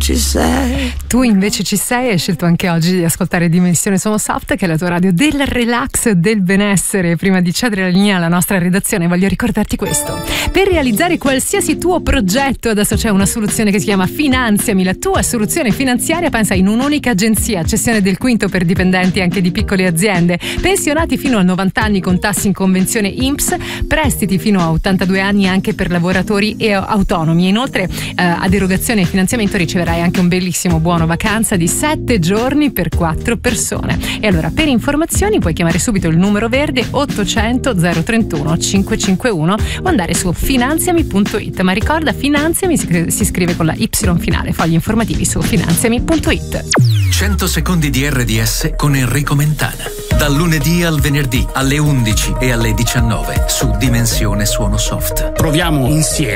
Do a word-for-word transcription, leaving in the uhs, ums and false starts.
ci sei. Tu invece ci sei, hai scelto anche oggi di ascoltare Dimensione Sono Soft, che è la tua radio del relax, del benessere. Prima di cedere la linea alla nostra redazione voglio ricordarti questo: per realizzare qualsiasi tuo progetto adesso c'è una soluzione che si chiama Finanziami, la tua soluzione finanziaria. Pensa, in un'unica agenzia, cessione del quinto per dipendenti anche di piccole aziende, pensionati fino a novanta anni con tassi in convenzione I N P S, prestiti fino a ottantadue anni anche per lavoratori e autonomi. E inoltre eh, ad erogazione e finanziamento riceverai anche un bellissimo buono vacanza di sette giorni per quattro persone. E allora, per informazioni puoi chiamare subito il numero verde ottocento zero trentuno cinquecentocinquantuno o andare su finanziami punto it. Ma ricorda, Finanziami si scrive con la Y finale. Fogli informativi su finanziami punto it. cento secondi di R D S con Enrico Mentana. Dal lunedì al venerdì alle undici e alle diciannove su Dimensione Suono Soft. Proviamo insieme.